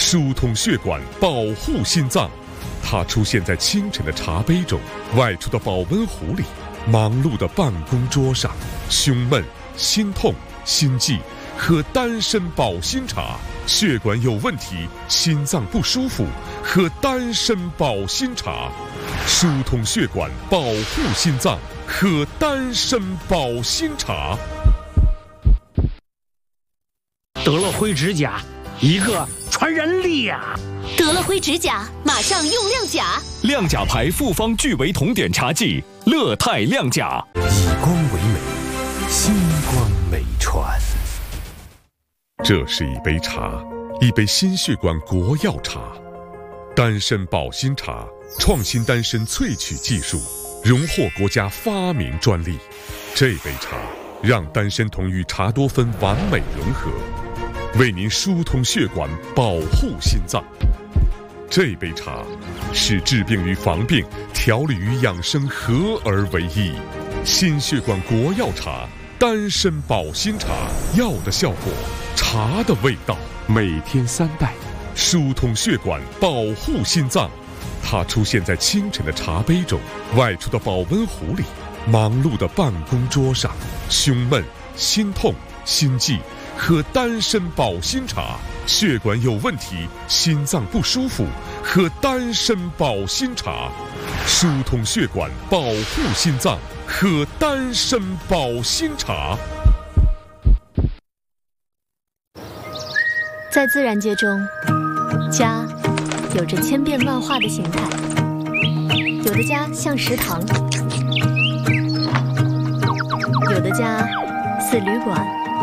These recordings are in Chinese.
疏通血管，保护心脏。它出现在清晨的茶杯中，外出的保温壶里，忙碌的办公桌上。胸闷、心痛、心悸，喝丹参保心茶。血管有问题，心脏不舒服，喝丹参保心茶。疏通血管，保护心脏，喝丹参保心茶。 德乐辉指甲，一个传人力呀！ 德乐辉指甲，马上用亮甲。 亮甲牌复方聚维同碘茶剂，乐泰亮甲。 以光为美，星光美传。 这是一杯茶，一杯心血管国药茶，丹参保心茶，创新丹参萃取技术，荣获国家发明专利。这杯茶让丹参酮与茶多酚完美融合，为您疏通血管，保护心脏。这杯茶是治病与防病、调理与养生合而为一。心血管国药茶，丹参保心茶，药的效果，茶的味道。每天3袋，疏通血管，保护心脏。它出现在清晨的茶杯中，外出的保温壶里，忙碌的办公桌上。胸闷、心痛、心悸，喝丹参保心茶。血管有问题，心脏不舒服，喝丹参保心茶。疏通血管，保护心脏，喝丹参保心茶。 在自然界中，家有着千变万化的形态，有的家像食堂，有的家似旅馆，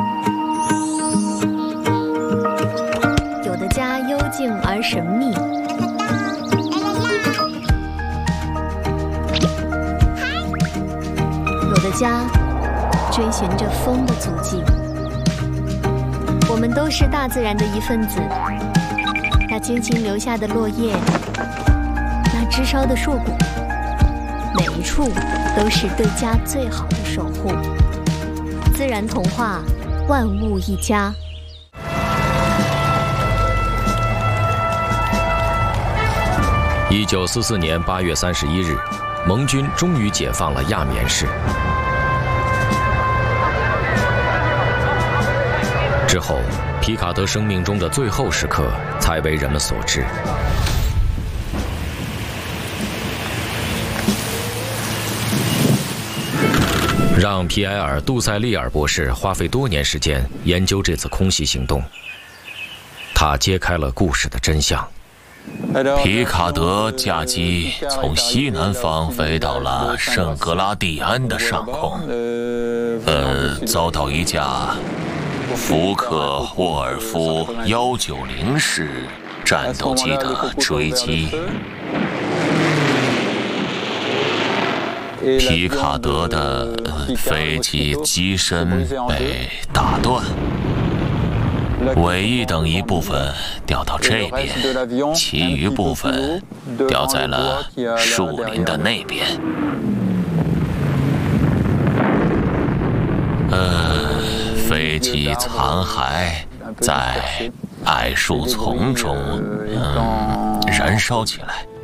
有的家幽静而神秘，有的家追寻着风的足迹。我们都是大自然的一份子，那轻轻留下的落叶，那枝梢的硕果，每一处都是对家最好的守护。自然童话，万物一家。 1944年8月31日，盟军终于解放了亚眠市。之后，皮卡德生命中的最后时刻才为人们所知。让皮埃尔·杜塞利尔博士花费多年时间研究这次空袭行动，他揭开了故事的真相。 皮卡德驾机从西南方飞到了圣格拉蒂安的上空，遭到一架福克沃尔夫190式战斗机的追击。皮卡德的飞机机身被打断，尾翼等一部分掉到这边，其余部分掉在了树林的那边。飞机残骸在矮树丛中燃烧起来。